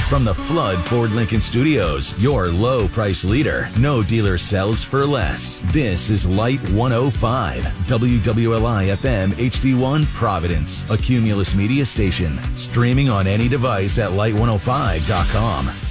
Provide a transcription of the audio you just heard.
From the Flood Ford Lincoln Studios, your low price leader. No dealer sells for less. This is Light 105, WWLI FM HD1 Providence, a Cumulus Media station. Streaming on any device at light105.com.